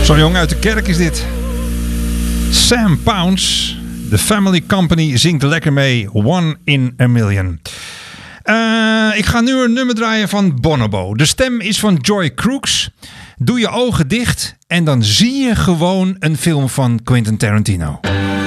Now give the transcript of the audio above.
Zo jong uit de kerk is dit. Sam Pounds, The Family Company, zingt lekker mee. One in a Million. Ik ga nu een nummer draaien van Bonobo. De stem is van Joy Crooks. Doe je ogen dicht en dan zie je gewoon een film van Quentin Tarantino.